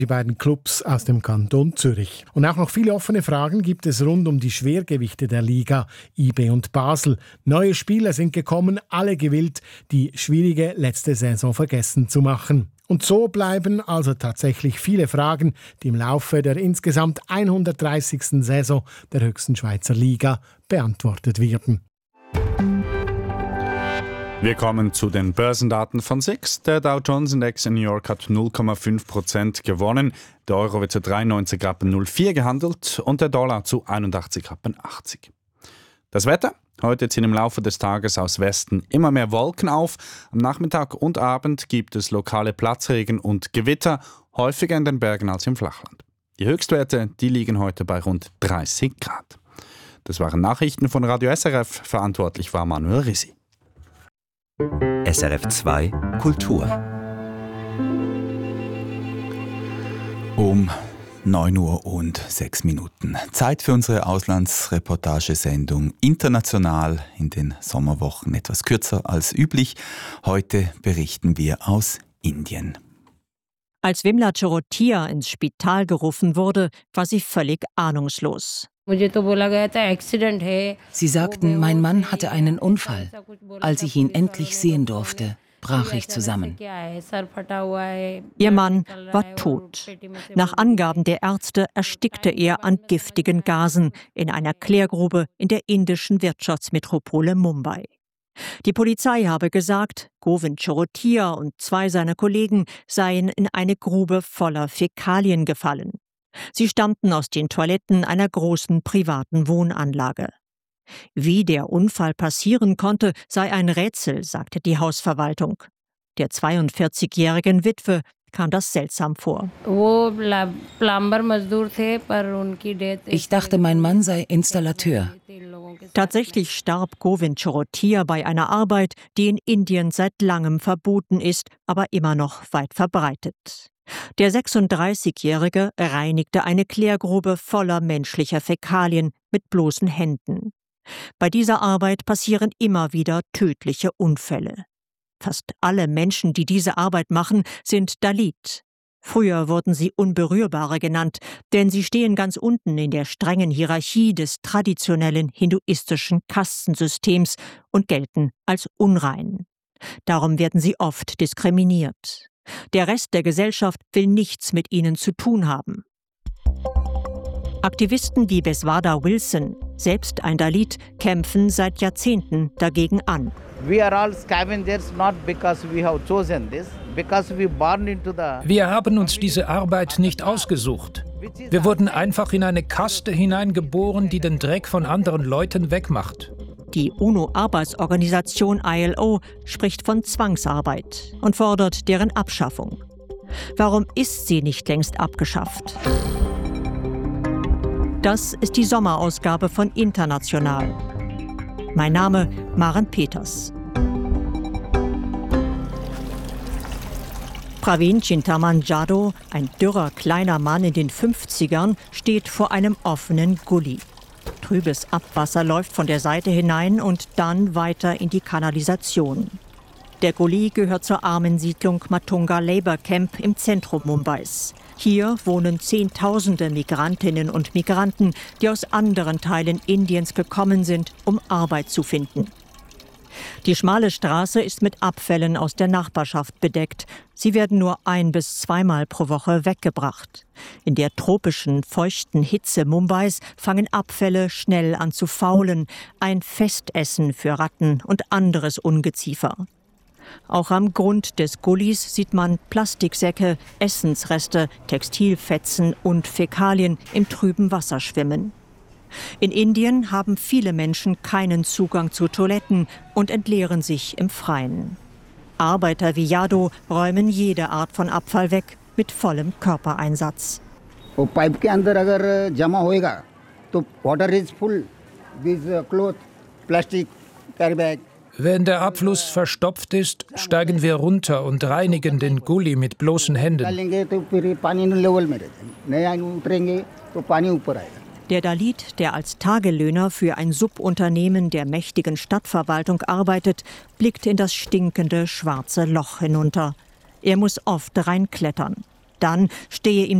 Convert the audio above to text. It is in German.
Die beiden Clubs aus dem Kanton Zürich. Und auch noch viele offene Fragen gibt es rund um die Schwergewichte der Liga, IB und Basel. Neue Spieler sind gekommen, alle gewillt, die schwierige letzte Saison vergessen zu machen. Und so bleiben also tatsächlich viele Fragen, die im Laufe der insgesamt 130. Saison der höchsten Schweizer Liga beantwortet werden. Wir kommen zu den Börsendaten von SIX. Der Dow Jones Index in New York hat 0,5% gewonnen. Der Euro wird zu 93,04 gehandelt und der Dollar zu 81,80. Das Wetter? Heute ziehen im Laufe des Tages aus Westen immer mehr Wolken auf. Am Nachmittag und Abend gibt es lokale Platzregen und Gewitter, häufiger in den Bergen als im Flachland. Die Höchstwerte, die liegen heute bei rund 30 Grad. Das waren Nachrichten von Radio SRF. Verantwortlich war Manuel Risi. SRF 2 Kultur. Um 9:06 Uhr. Zeit für unsere Auslandsreportagesendung International in den Sommerwochen. Etwas kürzer als üblich. Heute berichten wir aus Indien. Als Vimla Cherotia ins Spital gerufen wurde, war sie völlig ahnungslos. Sie sagten, mein Mann hatte einen Unfall. Als ich ihn endlich sehen durfte, brach ich zusammen. Ihr Mann war tot. Nach Angaben der Ärzte erstickte er an giftigen Gasen in einer Klärgrube in der indischen Wirtschaftsmetropole Mumbai. Die Polizei habe gesagt, Govind Cherotia und 2 seiner Kollegen seien in eine Grube voller Fäkalien gefallen. Sie stammten aus den Toiletten einer großen privaten Wohnanlage. Wie der Unfall passieren konnte, sei ein Rätsel, sagte die Hausverwaltung. Der 42-jährigen Witwe kam das seltsam vor. Ich dachte, mein Mann sei Installateur. Tatsächlich starb Govind Cherotia bei einer Arbeit, die in Indien seit langem verboten ist, aber immer noch weit verbreitet. Der 36-Jährige reinigte eine Klärgrube voller menschlicher Fäkalien mit bloßen Händen. Bei dieser Arbeit passieren immer wieder tödliche Unfälle. Fast alle Menschen, die diese Arbeit machen, sind Dalit. Früher wurden sie Unberührbare genannt, denn sie stehen ganz unten in der strengen Hierarchie des traditionellen hinduistischen Kastensystems und gelten als unrein. Darum werden sie oft diskriminiert. Der Rest der Gesellschaft will nichts mit ihnen zu tun haben. Aktivisten wie Beswada Wilson, selbst ein Dalit, kämpfen seit Jahrzehnten dagegen an. Wir haben uns diese Arbeit nicht ausgesucht. Wir wurden einfach in eine Kaste hineingeboren, die den Dreck von anderen Leuten wegmacht. Die UNO-Arbeitsorganisation ILO spricht von Zwangsarbeit und fordert deren Abschaffung. Warum ist sie nicht längst abgeschafft? Das ist die Sommerausgabe von International. Mein Name Maren Peters. Praveen Chintaman Jadhav, ein dürrer kleiner Mann in den 50ern, steht vor einem offenen Gully. Trübes Abwasser läuft von der Seite hinein und dann weiter in die Kanalisation. Der Gully gehört zur armen Siedlung Matunga Labour Camp im Zentrum Mumbais. Hier wohnen Zehntausende Migrantinnen und Migranten, die aus anderen Teilen Indiens gekommen sind, um Arbeit zu finden. Die schmale Straße ist mit Abfällen aus der Nachbarschaft bedeckt. Sie werden nur 1- bis 2-mal pro Woche weggebracht. In der tropischen, feuchten Hitze Mumbais fangen Abfälle schnell an zu faulen. Ein Festessen für Ratten und anderes Ungeziefer. Auch am Grund des Gullys sieht man Plastiksäcke, Essensreste, Textilfetzen und Fäkalien im trüben Wasser schwimmen. In Indien haben viele Menschen keinen Zugang zu Toiletten und entleeren sich im Freien. Arbeiter wie Jadhav räumen jede Art von Abfall weg mit vollem Körpereinsatz. Wenn der Abfluss verstopft ist, steigen wir runter und reinigen den Gully mit bloßen Händen. Der Dalit, der als Tagelöhner für ein Subunternehmen der mächtigen Stadtverwaltung arbeitet, blickt in das stinkende schwarze Loch hinunter. Er muss oft reinklettern. dann stehe ihm